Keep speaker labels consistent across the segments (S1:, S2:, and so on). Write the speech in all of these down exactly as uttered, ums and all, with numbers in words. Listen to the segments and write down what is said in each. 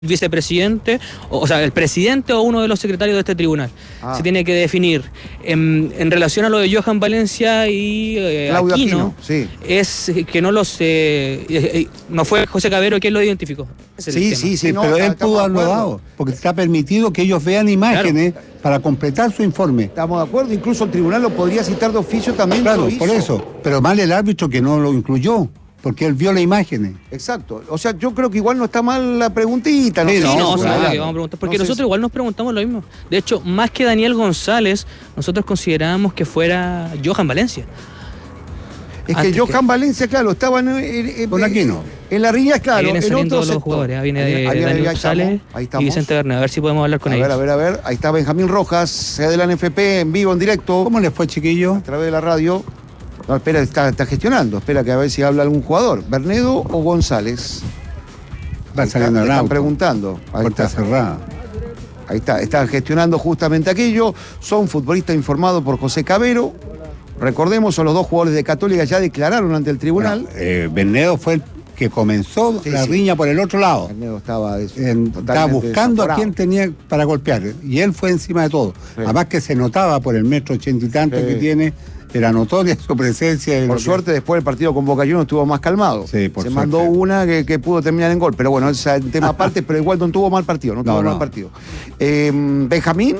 S1: vicepresidente, o, o sea, el presidente o uno de los secretarios de este tribunal. Ah. Se tiene que definir. En, en relación a lo de Johan Valencia y eh, Aquino, Aquino sí. es que no los eh, eh, no fue José Cabero quien lo identificó.
S2: Sí, sí, sí, no, pero él pudo haberlo dado, porque está permitido que ellos vean imágenes claro. para completar su informe.
S3: Estamos de acuerdo, incluso el tribunal lo podría citar de oficio también.
S2: Claro, por eso, pero mal el árbitro que no lo incluyó. Porque él vio las imágenes.
S3: Exacto. O sea, yo creo que igual no está mal la preguntita.
S1: No, sí, no, no,
S3: claro.
S1: claro que vamos a preguntar. Porque no nosotros sé. igual nos preguntamos lo mismo. De hecho, más que Daniel González, nosotros considerábamos que fuera Johan Valencia.
S3: Es que Johan que... Valencia, claro, estaba en, en, en,
S2: con Aquino.
S3: En la riña, claro.
S1: Ahí vienen
S3: en
S1: saliendo
S3: otro
S1: los
S3: sector.
S1: jugadores. Ahí viene
S3: ahí, ahí,
S1: Daniel
S3: ahí
S1: González
S3: estamos,
S1: y Vicente Bernet. A ver si podemos hablar con
S3: a
S1: ellos.
S3: A ver, a ver, a ver. Ahí está Benjamín Rojas, sede de la N F P, en vivo, en directo.
S2: ¿Cómo les fue, chiquillo?
S3: A través de la radio. No, espera, está, está gestionando. Espera que a ver si habla algún jugador. ¿Bernedo o González?
S2: Va saliendo el auto.
S3: Están preguntando.
S2: Ahí Puerta está. cerrada.
S3: Ahí está, está gestionando justamente aquello. Son futbolistas informados por José Cabero. Recordemos, son los dos jugadores de Católica, ya declararon ante el tribunal.
S2: Bueno, eh, Bernedo fue el que comenzó sí, la sí. riña por el otro lado.
S3: Bernedo estaba,
S2: en, estaba buscando a quién tenía para golpear. Y él fue encima de todo. Sí. Además que se notaba por el metro ochenta y tanto sí. que tiene. Era notoria su presencia.
S3: Por suerte, que... después el partido con Boca Juniors estuvo más calmado.
S2: Sí, por
S3: Se
S2: suerte.
S3: mandó una que, que pudo terminar en gol. Pero bueno, ese es el tema aparte, pero igual no tuvo mal partido. No tuvo no, mal no. partido. Eh, Benjamín.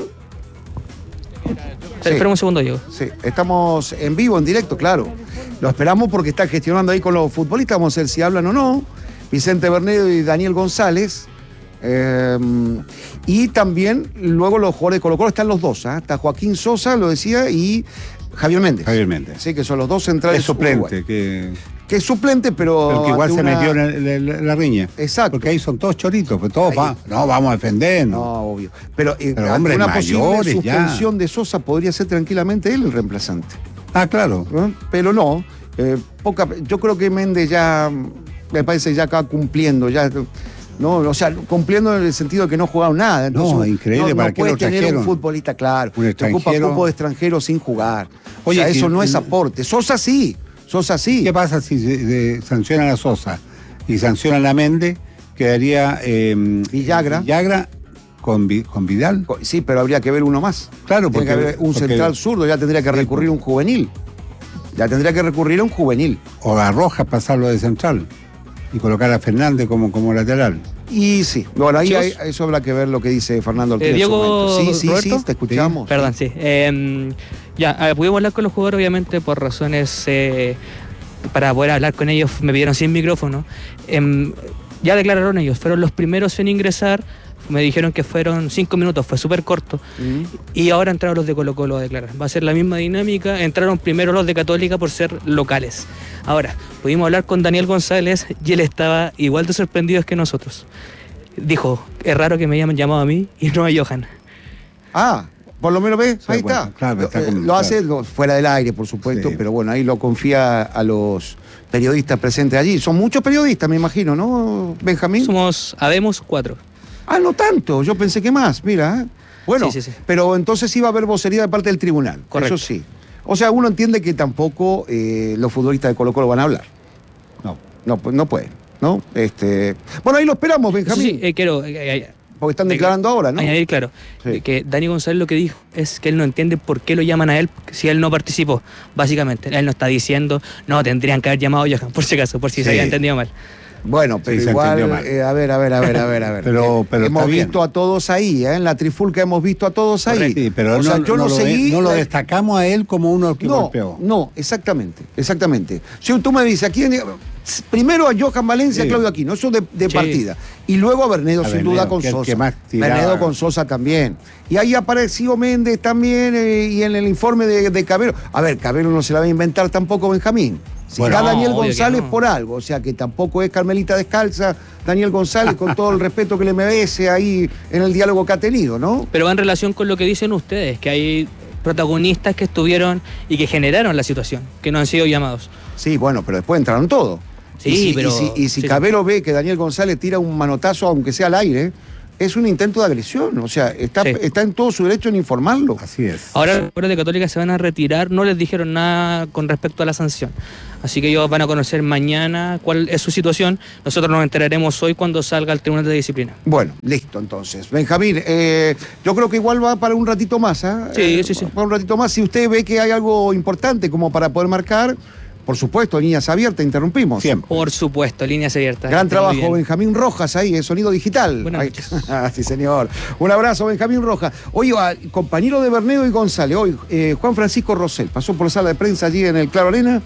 S1: Sí. Espera un segundo, Diego.
S3: Sí, estamos en vivo, en directo, claro. Lo esperamos porque está gestionando ahí con los futbolistas. Vamos a ver si hablan o no. Vicente Bernedo y Daniel González. Eh, y también, luego los jugadores de Colo-Colo están los dos. ¿eh? Está Joaquín Sosa, lo decía, y Javier Méndez.
S2: Javier Méndez.
S3: Sí, que son los dos centrales.
S2: Es suplente. Que...
S3: que es suplente, pero...
S2: Pero que igual se
S3: una...
S2: metió en la, la, la riña.
S3: Exacto.
S2: Porque ahí son todos choritos, pues todos van. No, vamos a defendernos.
S3: No, obvio. Pero, eh,
S2: pero hombres
S3: una
S2: mayores
S3: posible suspensión
S2: ya.
S3: de Sosa podría ser tranquilamente él el reemplazante.
S2: Ah, claro.
S3: ¿no? Pero no. Eh, poca, yo creo que Méndez ya, me parece, ya acá cumpliendo, ya... No, o sea, cumpliendo en el sentido de que no jugaron nada. Entonces,
S2: no, increíble,
S3: no,
S2: ¿para
S3: no
S2: qué
S3: puede
S2: lo
S3: tener
S2: trajeron?
S3: Un futbolista, claro.
S2: Un
S3: extranjero. Te ocupa cupo de extranjero sin jugar. Oye, o sea, eso y, no es aporte. Sosa sí, Sosa sí.
S2: ¿Qué pasa si se, se sancionan a Sosa y sancionan a Méndez? Quedaría eh,
S3: Villagra.
S2: Villagra con, con Vidal.
S3: Sí, pero habría que ver uno más.
S2: Claro,
S3: porque... Tiene que haber un porque, central zurdo, ya tendría que recurrir a un juvenil. Ya tendría que recurrir a un juvenil.
S2: O a Rojas pasarlo de central y colocar a Fernández como, como lateral.
S3: Y sí, bueno, ahí hay, eso habrá que ver lo que dice Fernando Ortiz.
S1: Eh, Diego,
S3: sí, sí,
S1: Roberto,
S3: sí, te escuchamos.
S1: Sí, perdón, sí. Eh, ya, eh, pudimos hablar con los jugadores, obviamente, por razones, eh, para poder hablar con ellos, me pidieron sin micrófono. Eh, ya declararon ellos, fueron los primeros en ingresar, me dijeron que fueron cinco minutos, fue súper corto. Uh-huh. Y ahora entraron los de Colo-Colo a declarar. Va a ser la misma dinámica, entraron primero los de Católica por ser locales. Ahora, pudimos hablar con Daniel González y él estaba igual de sorprendido que nosotros. Dijo, es raro que me hayan llamado a mí y no a Johan.
S3: Ah, por lo menos ve,
S2: sí,
S3: ahí
S2: bueno,
S3: está.
S2: Claro, está
S3: lo,
S2: con,
S3: lo
S2: claro.
S3: hace lo, fuera del aire, por supuesto, sí. Pero bueno, ahí lo confía a los periodistas presentes allí. Son muchos periodistas, me imagino, ¿no, Benjamín?
S1: Somos, habemos cuatro.
S3: Ah, no tanto, yo pensé que más, mira. Bueno,
S1: sí, sí, sí.
S3: Pero entonces sí va a haber vocería de parte del tribunal.
S1: Correcto.
S3: Eso sí. O sea, uno entiende que tampoco eh, los futbolistas de Colo-Colo van a hablar. No, no, no pueden, ¿no? Este... Bueno, ahí lo esperamos, Benjamín.
S1: Sí, sí eh, quiero... Eh, eh,
S3: Porque están declarando
S1: de,
S3: ahora, ¿no?
S1: Añadir, claro, sí. Que Dani González lo que dijo es que él no entiende por qué lo llaman a él si él no participó, básicamente. Él no está diciendo, no, tendrían que haber llamado a Johan, por si acaso, por si sí. se había entendido mal.
S3: Bueno, pero
S2: sí,
S3: igual, eh, a ver, a ver, a ver, a ver, a ver.
S2: pero, pero
S3: hemos visto bien. a todos ahí, ¿eh? En la trifulca hemos visto a todos ahí.
S2: Sí, pero
S3: o
S2: no,
S3: sea, yo
S2: no,
S3: no
S2: lo,
S3: seguí.
S2: No lo destacamos a él como uno que
S3: no,
S2: golpeó.
S3: No, exactamente, exactamente. Si tú me dices, aquí primero a Johan Valencia, sí. Claudio Aquino, eso de, de sí. partida. Y luego a Bernedo, a sin Bernedo, duda, con Sosa. Que más Bernedo con Sosa también. Y ahí apareció Méndez también, eh, y en el informe de, de Cabero. A ver, Cabero no se la va a inventar tampoco Benjamín. Si bueno, está Daniel no, González no. por algo, o sea que tampoco es Carmelita Descalza, Daniel González, con todo el respeto que le merece ahí en el diálogo que ha tenido, ¿no?
S1: Pero va en relación con lo que dicen ustedes, que hay protagonistas que estuvieron y que generaron la situación, que no han sido llamados.
S3: Sí, bueno, pero después entraron todos.
S1: Sí,
S3: y si,
S1: pero...
S3: Y si, y si
S1: sí,
S3: Cabero
S1: sí.
S3: ve que Daniel González tira un manotazo, aunque sea al aire, es un intento de agresión. O sea, está, sí. está en todo su derecho en informarlo.
S2: Así es.
S1: Ahora los jugadores de Católica se van a retirar, no les dijeron nada con respecto a la sanción. Así que ellos van a conocer mañana cuál es su situación. Nosotros nos enteraremos hoy cuando salga el Tribunal de Disciplina.
S3: Bueno, listo entonces. Benjamín, eh, yo creo que igual va para un ratito más. ¿eh?
S1: Sí,
S3: eh,
S1: sí, sí.
S3: Para un ratito más. Si usted ve que hay algo importante como para poder marcar, por supuesto, líneas abiertas, interrumpimos.
S1: Siempre. Por supuesto, líneas abiertas.
S3: Gran trabajo, Benjamín Rojas, ahí, en Sonido Digital.
S1: Buenas noches.
S3: Ah, sí, señor. Un abrazo, Benjamín Rojas. Oye, compañero de Bernedo y González, hoy, eh, Juan Francisco Rosell, pasó por la sala de prensa allí en el Claro Arena.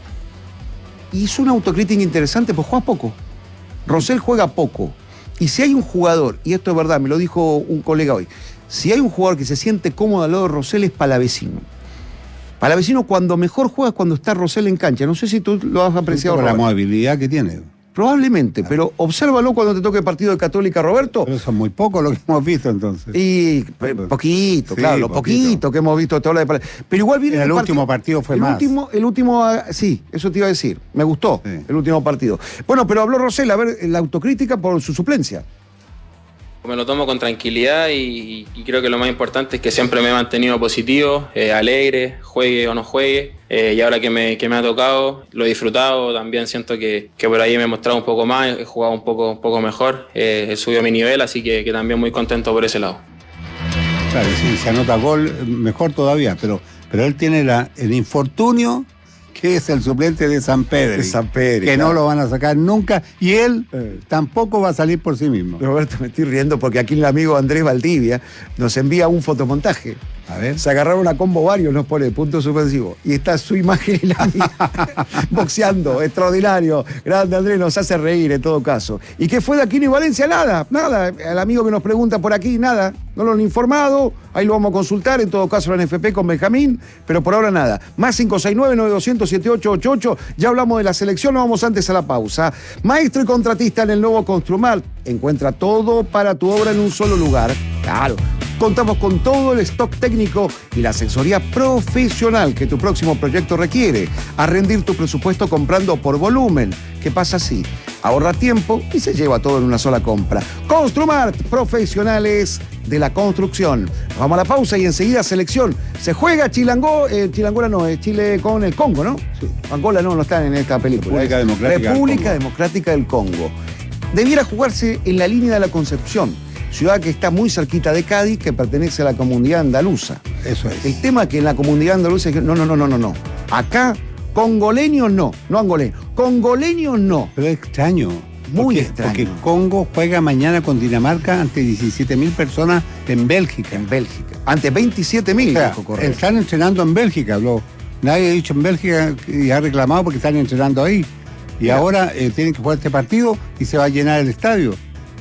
S3: Hizo una autocrítica interesante, pues juega poco. Rosell juega poco. Y si hay un jugador, y esto es verdad, me lo dijo un colega hoy, si hay un jugador que se siente cómodo al lado de Rosell es Palavecino. Palavecino cuando mejor juega es cuando está Rosell en cancha. No sé si tú lo has apreciado.
S2: Por la movilidad que tiene.
S3: Probablemente, claro. Pero obsérvalo cuando te toque el partido de Católica, Roberto.
S2: Pero eso es muy poco lo que hemos visto entonces.
S3: Y poquito, sí, claro, lo poquito. poquito que hemos visto. Toda la de... Pero igual viene.
S2: En el último partido, partido fue
S3: el
S2: más.
S3: Último, el último, sí, eso te iba a decir. Me gustó sí. el último partido. Bueno, pero habló Rosell, a ver, la autocrítica por su suplencia.
S4: Me lo tomo con tranquilidad y, y creo que lo más importante es que siempre me he mantenido positivo, eh, alegre, juegue o no juegue. Eh, y ahora que me, que me ha tocado, lo he disfrutado. También siento que, que por ahí me he mostrado un poco más, he jugado un poco, un poco mejor, eh, he subido mi nivel, así que, que también muy contento por ese lado.
S2: Claro, sí, se anota gol, mejor todavía, pero, pero él tiene la, el infortunio que es el suplente de Sampedri,
S3: de Sampedri
S2: que
S3: claro.
S2: no lo van a sacar nunca, y él eh. tampoco va a salir por sí mismo.
S3: Roberto, me estoy riendo porque aquí el amigo Andrés Valdivia nos envía un fotomontaje.
S2: A ver.
S3: Se agarraron a combo varios, nos pone punto suspensivo. Y está su imagen y la mía, boxeando, extraordinario. Grande Andrés, nos hace reír en todo caso. ¿Y qué fue de Aquino y Valencia? Nada, nada. El amigo que nos pregunta por aquí, nada. No lo han informado, ahí lo vamos a consultar, en todo caso la N F P con Benjamín, pero por ahora nada. Más cinco seis nueve, nueve dos cero cero, siete ocho ocho ocho, ya hablamos de la selección, nos vamos antes a la pausa. Maestro y contratista en el nuevo Construmart, encuentra todo para tu obra en un solo lugar. Claro, contamos con todo el stock técnico y la asesoría profesional que tu próximo proyecto requiere. A rendir tu presupuesto comprando por volumen. ¿Qué pasa así? Ahorra tiempo y se lleva todo en una sola compra. Construmart, profesionales de la construcción. Vamos a la pausa y enseguida selección. Se juega Chilangó, eh, Chilangola no, es Chile con el Congo, ¿no? Sí. Angola no, no está en esta película.
S2: República Democrática,
S3: República del Democrática del Congo. Debiera jugarse en la línea de la Concepción, ciudad que está muy cerquita de Cádiz, que pertenece a la comunidad andaluza.
S2: Eso es.
S3: El tema que en la comunidad andaluza es que no, no, no, no, no, no. Acá, congoleños no, no angoleños, congoleños no.
S2: Pero es extraño.
S3: Muy
S2: porque,
S3: extraño.
S2: Porque Congo juega mañana con Dinamarca ante diecisiete mil personas en Bélgica.
S3: En Bélgica. Ante veintisiete mil.
S2: O sea, están entrenando en Bélgica, habló. Nadie ha dicho en Bélgica y ha reclamado porque están entrenando ahí. Y Mira. ahora eh, tienen que jugar este partido y se va a llenar el estadio.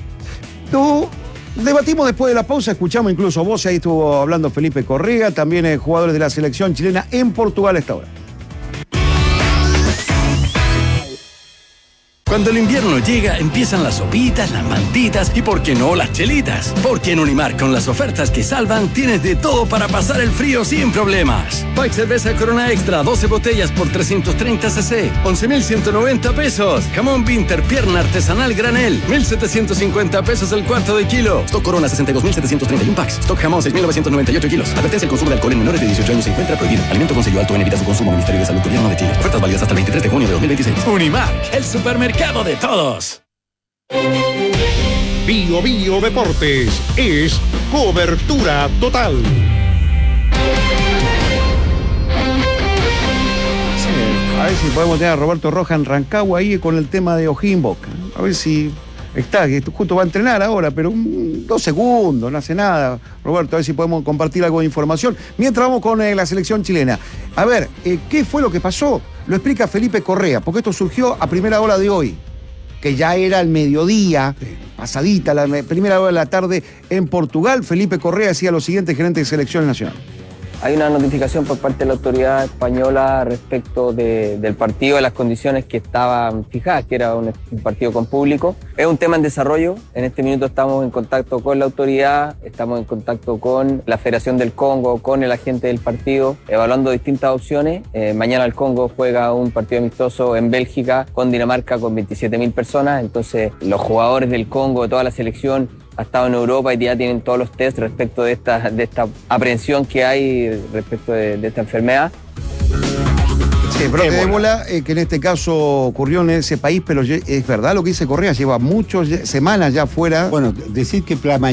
S3: No. Debatimos después de la pausa, escuchamos incluso vos, ahí estuvo hablando Felipe Correa, también eh, jugadores de la selección chilena en Portugal a esta hora.
S5: Cuando el invierno llega, empiezan las sopitas, las mantitas y, ¿por qué no, las chelitas? Porque en Unimar, con las ofertas que salvan, tienes de todo para pasar el frío sin problemas. Pack cerveza Corona Extra, doce botellas por trescientos treinta cc, once mil ciento noventa pesos. Jamón Winter, pierna artesanal granel, mil setecientos cincuenta pesos el cuarto de kilo. Stock Corona, sesenta y dos mil setecientos treinta y uno packs. Stock Jamón, seis mil novecientos noventa y ocho kilos. Advertencia: el consumo de alcohol en menores de dieciocho años se encuentra prohibido. Alimento con sello alto en, evita su consumo. Ministerio de Salud, Gobierno de Chile. Ofertas válidas hasta el veintitrés de junio de dos mil veintiséis. Unimar, el supermercado de todos.
S6: Bio Bio Deportes es cobertura total.
S3: Sí, a ver si podemos tener a Roberto Rojas en Rancagua ahí con el tema de O'Higgins. A ver si está, que justo va a entrenar ahora, pero un, dos segundos, no hace nada. Roberto, a ver si podemos compartir algo de información. Mientras vamos con eh, la selección chilena. A ver, eh, ¿qué fue lo que pasó? Lo explica Felipe Correa, porque esto surgió a primera hora de hoy, que ya era el mediodía, sí. pasadita, la primera hora de la tarde en Portugal. Felipe Correa decía lo siguiente, gerente de selección nacional.
S7: Hay una notificación por parte de la autoridad española respecto de, del partido, de las condiciones que estaban fijadas, que era un, un partido con público. Es un tema en desarrollo. En este minuto estamos en contacto con la autoridad, estamos en contacto con la Federación del Congo, con el agente del partido, evaluando distintas opciones. Eh, mañana el Congo juega un partido amistoso en Bélgica con Dinamarca con veintisiete mil personas. Entonces los jugadores del Congo, de toda la selección, ha estado en Europa y ya tienen todos los test respecto de esta, de esta aprehensión que hay respecto de, de esta enfermedad.
S3: Sí, brote de ébola, eh, que en este caso ocurrió en ese país, pero es verdad lo que dice Correa, lleva muchas semanas ya fuera.
S2: Bueno, decir que la